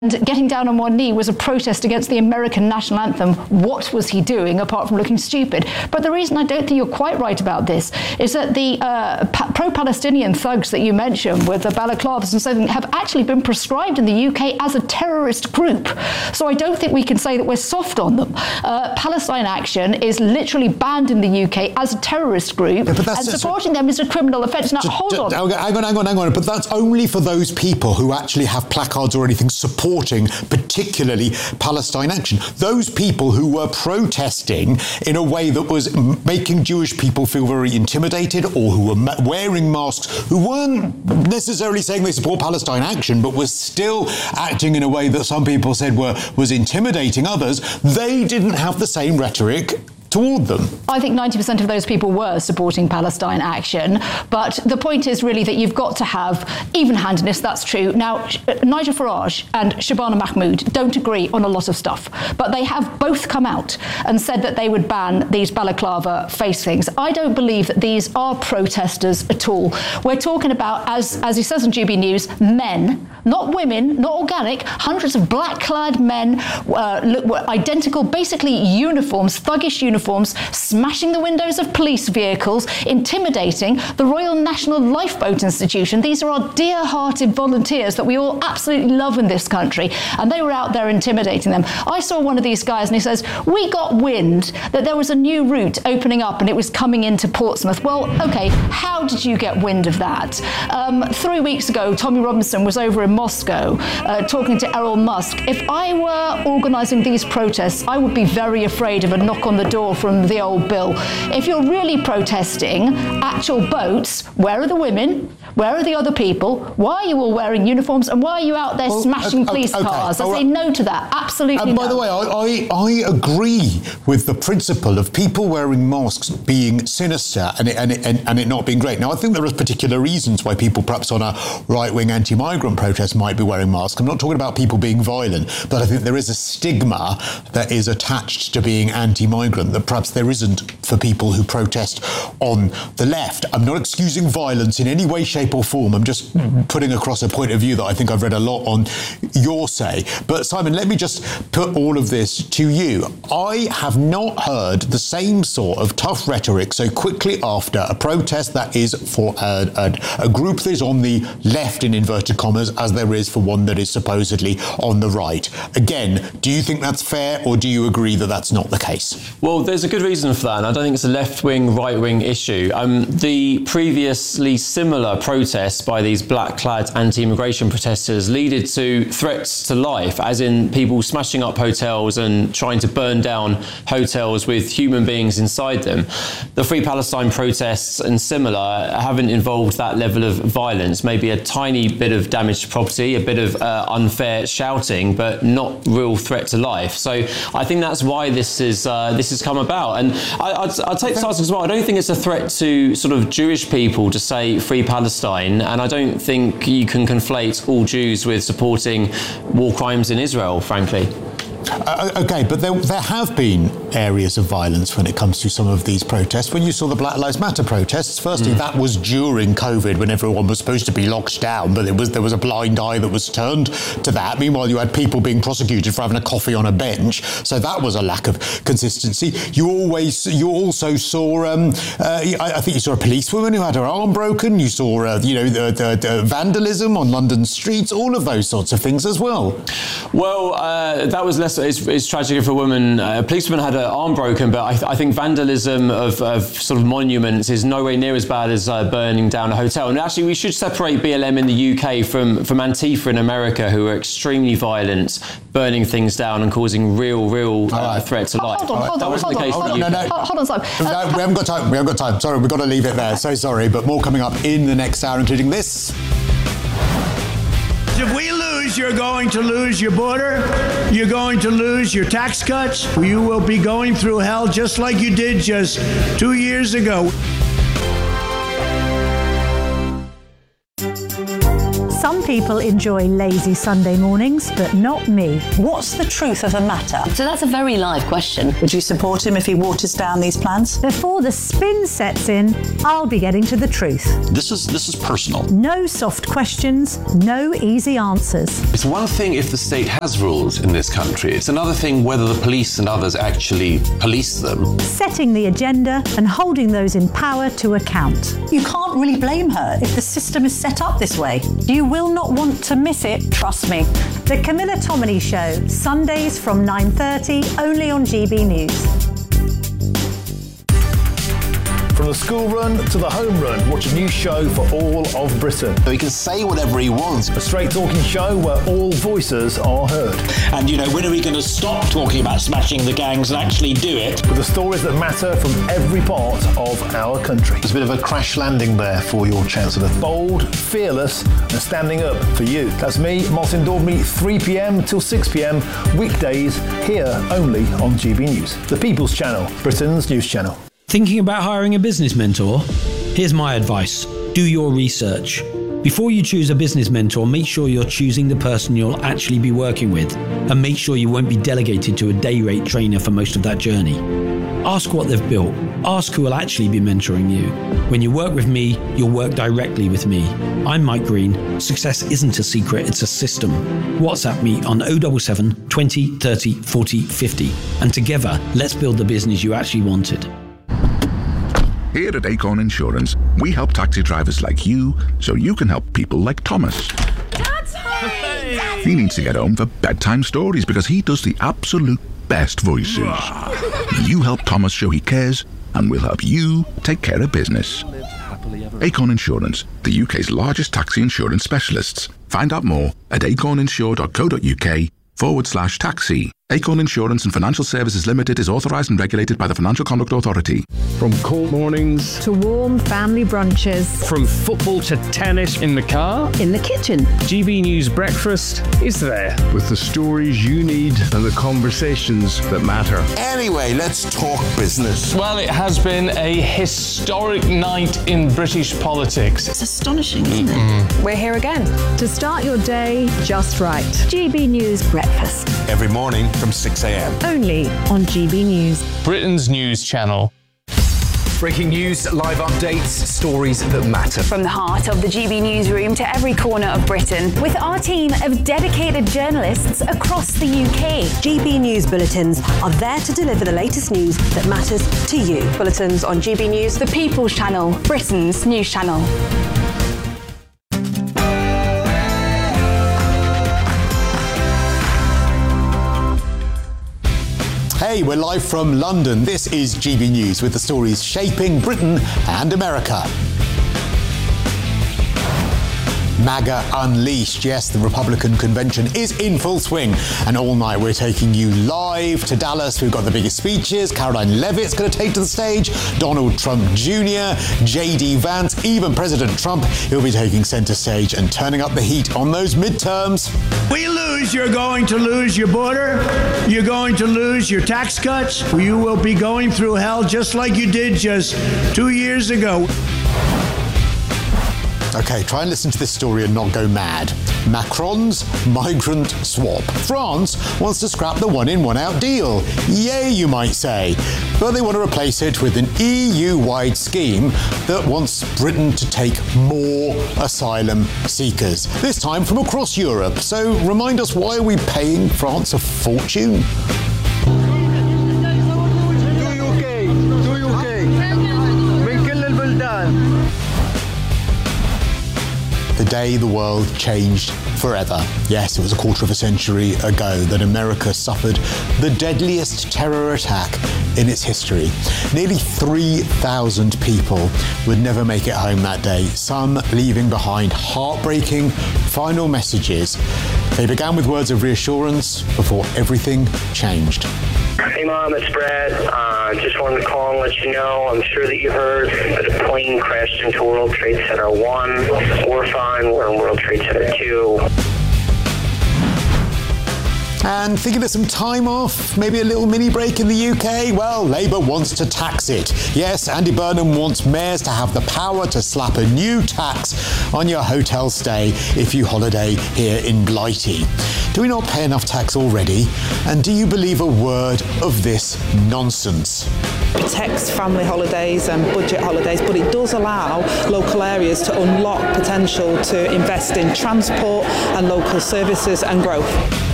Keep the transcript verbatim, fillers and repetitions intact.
And getting down on one knee was a protest against the American national anthem. What was he doing apart from looking stupid? But the reason I don't think you're quite right about this is that the uh, pa- pro-Palestinian thugs that you mentioned with the balaclavas and so on have actually been proscribed in the U K as a terrorist group. So I don't think we can say that we're soft on them. Uh, Palestine Action is literally banned in the U K as a terrorist group, yeah, and supporting them is a criminal offence. Now, just, hold just, on. Hang on, hang on, hang on. But that's only for those people who actually have placards or anything supporting particularly Palestine Action. Those people who were protesting in a way that was making Jewish people feel very intimidated, or who were wearing masks, who weren't necessarily saying they support Palestine Action, but were still acting in a way that some people said were was intimidating others, they didn't have the same rhetoric toward them. I think ninety percent of those people were supporting Palestine Action, but the point is really that you've got to have even-handedness, that's true. Now, Nigel Farage and Shabana Mahmood don't agree on a lot of stuff, but they have both come out and said that they would ban these balaclava face things. I don't believe that these are protesters at all. We're talking about, as, as he says on G B News, men, not women, not organic, hundreds of black-clad men, uh, look, were identical, basically uniforms, thuggish uniforms, Forms, smashing the windows of police vehicles, intimidating the Royal National Lifeboat Institution. These are our dear-hearted volunteers that we all absolutely love in this country, and they were out there intimidating them. I saw one of these guys and he says, we got wind that there was a new route opening up and it was coming into Portsmouth. Well, okay, how did you get wind of that? Um, three weeks ago, Tommy Robinson was over in Moscow uh, talking to Elon Musk. If I were organising these protests, I would be very afraid of a knock on the door from the old Bill. If you're really protesting actual boats, where are the women? Where are the other people? Why are you all wearing uniforms? And why are you out there well, smashing okay, police okay, cars? I say right. no to that. Absolutely and by no. the way, I, I, I agree with the principle of people wearing masks being sinister and it, and, it, and, and it not being great. Now, I think there are particular reasons why people perhaps on a right-wing anti-migrant protest might be wearing masks. I'm not talking about people being violent, but I think there is a stigma that is attached to being anti-migrant that perhaps there isn't for people who protest on the left. I'm not excusing violence in any way, shape or form. I'm just putting across a point of view that I think I've read a lot on your say. But Simon, let me just put all of this to you. I have not heard the same sort of tough rhetoric so quickly after a protest that is for a, a, a group that is on the left, in inverted commas, as there is for one that is supposedly on the right. Again, do you think that's fair, or do you agree that that's not the case? Well, there's a good reason for that, and I don't think it's a left-wing, right-wing issue. Um, the previously similar protests by these black-clad anti-immigration protesters leaded to threats to life, as in people smashing up hotels and trying to burn down hotels with human beings inside them. The Free Palestine protests and similar haven't involved that level of violence, maybe a tiny bit of damage to property, a bit of uh, unfair shouting, but not real threat to life. So I think that's why this is uh, this has come about. And I, I'd, I'd take this as well. I don't think it's a threat to sort of Jewish people to say Free Palestine, and I don't think you can conflate all Jews with supporting war crimes in Israel, frankly. Uh, okay, but there, there have been areas of violence when it comes to some of these protests. When you saw the Black Lives Matter protests, firstly, mm. that was during COVID when everyone was supposed to be locked down, but it was there was a blind eye that was turned to that. Meanwhile, you had people being prosecuted for having a coffee on a bench, so that was a lack of consistency. You always, you also saw, um, uh, I, I think you saw a policewoman who had her arm broken. You saw, uh, you know, the, the, the vandalism on London streets, all of those sorts of things as well. Well, uh, that was less. It's, it's tragic if a woman, uh, a policewoman had her arm broken, but I, th- I think vandalism of, of sort of monuments is nowhere near as bad as uh, burning down a hotel. And actually, we should separate B L M in the U K from, from Antifa in America, who are extremely violent, burning things down and causing real, real uh, right. threat to life. Hold on, hold on, that wasn't hold the case on, for hold the on, U K. no, no. Hold on, Simon. Uh, no, we haven't got time. We haven't got time. Sorry, we've got to leave it there. So sorry, but more coming up in the next hour, including this. If we lose, you're going to lose your border. You're going to lose your tax cuts. You will be going through hell just like you did just two years ago. Some people enjoy lazy Sunday mornings, but not me. What's the truth of the matter? So that's a very live question. Would you support him if he waters down these plans? Before the spin sets in, I'll be getting to the truth. This is this is personal. No soft questions, no easy answers. It's one thing if the state has rules in this country. It's another thing whether the police and others actually police them. Setting the agenda and holding those in power to account. You can't really blame her if the system is set up this way. You will not want to miss it, trust me. The Camilla Tominey Show, Sundays from nine thirty, only on G B News. From the school run to the home run, watch a new show for all of Britain. So he can say whatever he wants. A straight talking show where all voices are heard. And, you know, when are we going to stop talking about smashing the gangs and actually do it? With the stories that matter from every part of our country. There's a bit of a crash landing there for your Chancellor. Bold, fearless and standing up for you. That's me, Martin Daubney, three p.m. till six p.m. weekdays here only on G B News. The People's Channel, Britain's news channel. Thinking about hiring a business mentor? Here's my advice. Do your research. Before you choose a business mentor, make sure you're choosing the person you'll actually be working with, and make sure you won't be delegated to a day rate trainer for most of that journey. Ask what they've built. Ask who will actually be mentoring you. When you work with me, you'll work directly with me. I'm Mike Green. Success isn't a secret, it's a system. WhatsApp me on oh seven seven, twenty, thirty, forty, fifty. And together, let's build the business you actually wanted. Here at Acorn Insurance, we help taxi drivers like you so you can help people like Thomas. Dad's home! He needs to get home for bedtime stories because he does the absolute best voices. You help Thomas show he cares, and we'll help you take care of business. Acorn Insurance, the U K's largest taxi insurance specialists. Find out more at acorninsure.co.uk forward slash taxi. Acorn Insurance and Financial Services Limited is authorised and regulated by the Financial Conduct Authority. From cold mornings to warm family brunches. From football to tennis in the car. In the kitchen. G B News Breakfast is there. With the stories you need and the conversations that matter. Anyway, let's talk business. Well, it has been a historic night in British politics. It's astonishing, isn't it? Mm-hmm. We're here again to start your day just right. G B News Breakfast. Every morning from six a.m. Only on G B News. Britain's news channel. Breaking news, live updates, stories that matter. From the heart of the G B newsroom to every corner of Britain, with our team of dedicated journalists across the U K. G B News bulletins are there to deliver the latest news that matters to you. Bulletins on G B News, the People's Channel, Britain's news channel. Hey, we're live from London. This is G B News with the stories shaping Britain and America. MAGA Unleashed. Yes, the Republican convention is in full swing, and all night we're taking you live to Dallas. We've got the biggest speeches. Caroline Leavitt's going to take to the stage. Donald Trump Junior, J D Vance, even President Trump. He'll be taking center stage and turning up the heat on those midterms. We lose, you're going to lose your border. You're going to lose your tax cuts. You will be going through hell just like you did just two years ago. Okay, try and listen to this story and not go mad. Macron's migrant swap. France wants to scrap the one-in, one-out deal. Yay, you might say. But they want to replace it with an E U-wide scheme that wants Britain to take more asylum seekers, this time from across Europe. So remind us, why are we paying France a fortune? The day the world changed forever. Yes, it was a quarter of a century ago that America suffered the deadliest terror attack in its history. Nearly three thousand people would never make it home that day, some leaving behind heartbreaking final messages. They began with words of reassurance before everything changed. Hey Mom, it's Brad. Uh, just wanted to call and let you know, I'm sure that you heard that a plane crashed into World Trade Center one. We're fine, we're in World Trade Center two. And thinking of some time off, maybe a little mini break in the U K? Well, Labour wants to tax it. Yes, Andy Burnham wants mayors to have the power to slap a new tax on your hotel stay if you holiday here in Blighty. Do we not pay enough tax already? And do you believe a word of this nonsense? Protects family holidays and budget holidays, but it does allow local areas to unlock potential to invest in transport and local services and growth.